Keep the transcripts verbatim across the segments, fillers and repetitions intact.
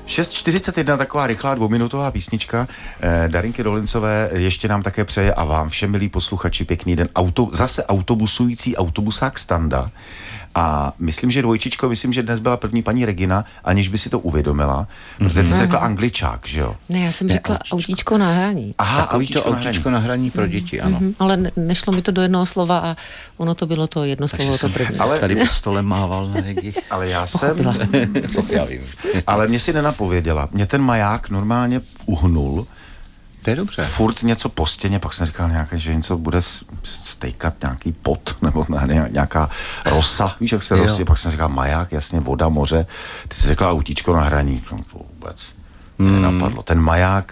šest čtyřicet jedna, taková rychlá dvouminutová písnička. Eh, Darinky Dolincové ještě nám také přeje a vám všem, milí posluchači, pěkný den. Auto, zase autobusující autobusák Standa. A myslím, že dvojčičko, myslím, že dnes byla první paní Regina, aniž by si to uvědomila, protože ty jsi řekla Angličák, že jo? Ne, já jsem ne, řekla autíčko, autíčko na hraní. Aha, takový autíčko to autíčko na hraní pro děti, ano. Mm-hmm. Ale ne, nešlo mi to do jednoho slova a ono to bylo to jedno Takže slovo, to první. Ale tady pod stolem mával na Regi. Ale já jsem... já vím. Ale mě si nenapověděla. Mě ten maják normálně uhnul. To je dobře. Furt něco po stěně, pak jsem říkal nějaké, že něco bude stejkat nějaký pot, nebo ne, nějaká rosa, víš, jak se rostí, pak jsem říkal maják, jasně, voda, moře, ty jsi řekla autíčko na hraní, no to vůbec hmm. nenapadlo. Ten maják,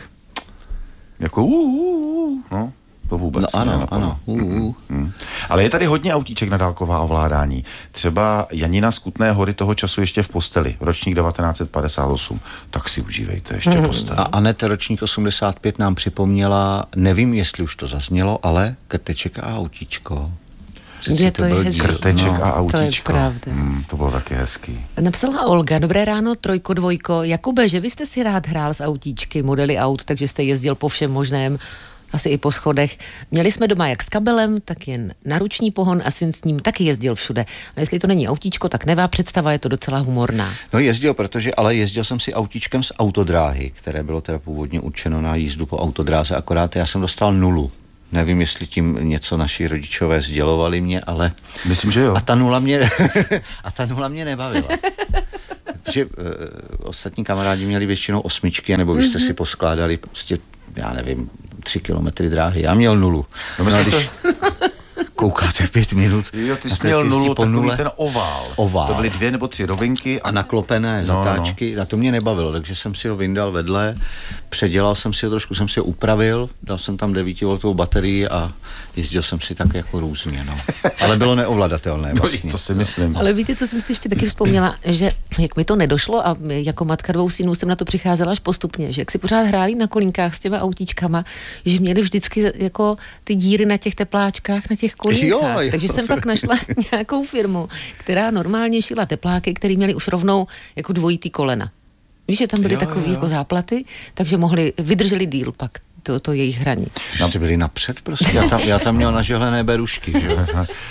jako uh, uh, uh, no, to vůbec no, ano, nenapadlo. Ano, uh, uh. Hmm. Ale je tady hodně autíček na dálková ovládání. Třeba Janina z Kutné Hory, toho času ještě v posteli, ročník devatenáct set padesát osm. Tak si užívejte ještě hmm. postel. A Anet, ročník osmdesát pět, nám připomněla, nevím, jestli už to zaznělo, ale Krteček a autíčko. Je to, to je hezký. Krteček no, a autíčko. To je pravda. Hmm, to bylo taky hezký. Napsala Olga, dobré ráno, trojko, dvojko. Jakube, že vy jste si rád hrál s autíčky, modely aut, takže jste jezdil po všem možném, asi i po schodech. Měli jsme doma jak s kabelem, tak jen naruční pohon a syn s ním taky jezdil všude. A jestli to není autíčko, tak nevá představa, je to docela humorná. No jezdil, protože, ale jezdil jsem si autíčkem z autodráhy, které bylo teda původně určeno na jízdu po autodráze, akorát já jsem dostal nulu. Nevím, jestli tím něco naši rodičové sdělovali mě, ale... Myslím, že jo. A ta nula mě, a ta nula mě nebavila. Protože uh, ostatní kamarádi měli většinou osmičky, nebo vy jste mm-hmm. si poskládali prostě, já nevím, tři kilometry dráhy. Já měl nulu. No, no, když se... koukáte pět minut. Jo, ty jsi měl nulu, takový nule. Ten ovál. ovál. To byly dvě nebo tři rovinky. A, a naklopené no, zatáčky. No. A to mě nebavilo, takže jsem si ho vyndal vedle, předělal jsem si ho trošku, jsem si ho upravil, dal jsem tam devítivoltovou baterii a jezdil jsem si tak jako různě, no. Ale bylo neovladatelné vlastně. No, to si myslím. Ale víte, co jsem si ještě taky vzpomněla, že jak mi to nedošlo a jako matka dvou synů jsem na to přicházela až postupně, že jak si pořád hráli na kolínkách s těma autíčkama, že měli vždycky jako ty díry na těch tepláčkách, na těch kolínkách. Jo, jo. Takže jsem pak našla nějakou firmu, která normálně šila tepláky, které měly už rovnou jako dvojitý kolena. Víš, že tam byly takové jako záplaty, takže mohli, vydrželi díl pak to, to jejich hraní. Tam ty byli napřed prostě. Já tam, já tam měl nažehlené berušky, že jo.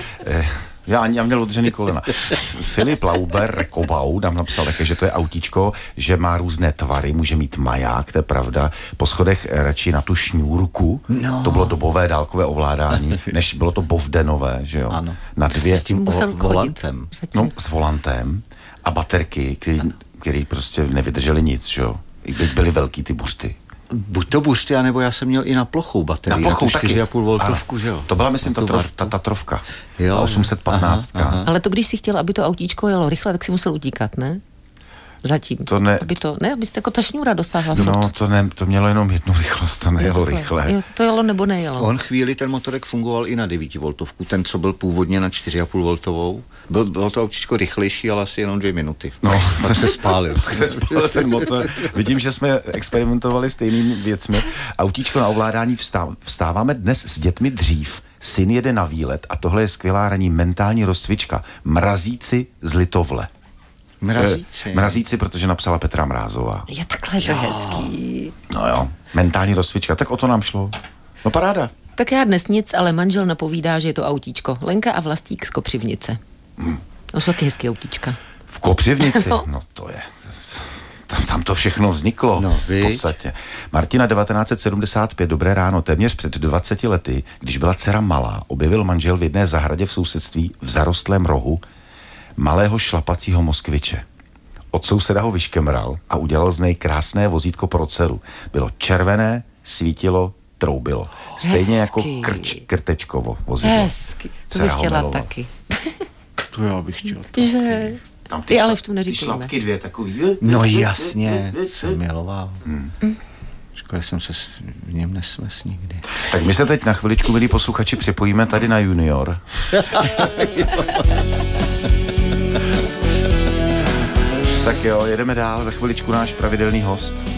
Já, já měl odřený kolena. Filip Lauber, Rekobau, nám napsal také, že to je autíčko, že má různé tvary, může mít maják, to je pravda. Po schodech radši na tu šňůrku, no. To bylo dobové dálkové ovládání, než bylo to bovdenové, že jo. Ano. Na dvě. S tím vo- volantem. No, s volantem a baterky, který, který prostě nevydržely nic, že jo. I byly velký ty buřty. Buď to buřty, anebo já jsem měl i na plochou baterii. Na plochou na čtyři a půl voltovku, že jo. To byla, myslím, ta, trof, ta, ta trofka. Jo, ta osm set patnáct. Aha, aha. Ale to, když si chtěl, aby to autíčko jelo rychle, tak si musel utíkat, ne? Zatím. To ne, aby to, ne, abyste jako ta šňůra dosáhla furt. No, to, ne, to mělo jenom jednu rychlost, to nejelo rychle. Jo, to jelo nebo nejelo. On chvíli ten motorek fungoval i na devítivoltovku, ten, co byl původně na čtyři a půl voltovou. Byl, bylo to autíčko rychlejší, ale asi jenom dvě minuty. No, pak se spálil. Pak se spálil ten motor. Vidím, že jsme experimentovali stejnými věcmi. Autíčko na ovládání vstáv, vstáváme dnes s dětmi dřív. Syn jede na výlet a tohle je skvělá ranní mentální rozcvička. Mrazíci z Litovle. Mrazíci. Mrazíci, protože napsala Petra Mrázová. Je takhle to hezký. No jo, mentální rozcvička, tak o to nám šlo. No paráda. Tak já dnes nic, ale manžel napovídá, že je to autíčko. Lenka a Vlastík z Kopřivnice. Hmm. To jsou taky hezký autíčka. V Kopřivnici? No, no to je... Tam, tam to všechno vzniklo, no, v podstatě. Martina devatenáct set sedmdesát pět, dobré ráno, téměř před dvaceti lety, když byla dcera malá, objevil manžel v jedné zahradě v sousedství v zarostlém rohu malého šlapacího moskviče. Od souseda ho vyškemral a udělal z něj krásné vozítko pro dceru. Bylo červené, svítilo, troubilo. Stejně hezky. Jako krč, krtečkovo vozidlo. Hezky, to bych chtěla taky. To já bych chtěla taky. Že... Tam ty, ty ale v tom neříkejme. Ty šlapky dvě takový. No jasně, jsem miloval. Hmm. Škoda, jsem se v něm nesves nikdy. Tak my se teď na chviličku, milí posluchači, připojíme tady na Junior. Tak jo, jedeme dál, za chviličku náš pravidelný host.